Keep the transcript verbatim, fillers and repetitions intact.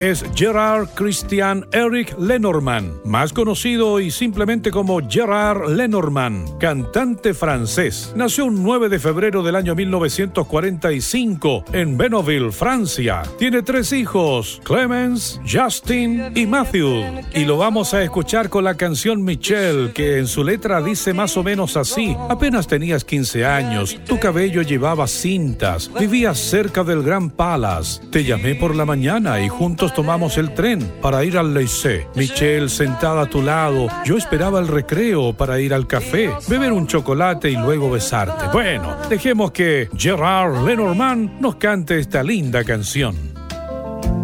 Es Gerard Christian Eric Lenormand, más conocido y simplemente como Gerard Lenormand, cantante francés. Nació un nueve de febrero del año mil novecientos cuarenta y cinco en Bénouville, Francia. Tiene tres hijos, Clemence, Justin y Matthew. Y lo vamos a escuchar con la canción Michelle, que en su letra dice más o menos así: apenas tenías quince años, tu cabello llevaba cintas, vivías cerca del Grand Palace. Te llamé por la mañana y juntos tomamos el tren para ir al Lycée. Michelle sentada a tu lado, yo esperaba el recreo para ir al café, beber un chocolate y luego besarte. Bueno, dejemos que Gerard Lenormand nos cante esta linda canción.